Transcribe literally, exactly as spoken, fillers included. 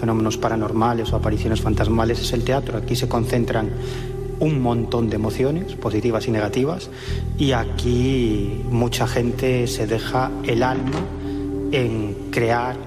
fenómenos paranormales o apariciones fantasmales es el teatro. Aquí se concentran un montón de emociones, positivas y negativas, y aquí mucha gente se deja el alma en crear